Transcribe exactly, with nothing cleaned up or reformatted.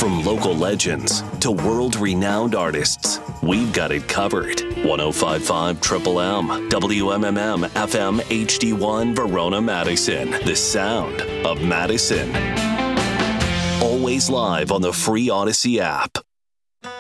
From local legends to world-renowned artists, we've got it covered. one oh five point five Triple M, W M M M F M H D one Verona, Madison. The sound of Madison. Always live on the free Odyssey app.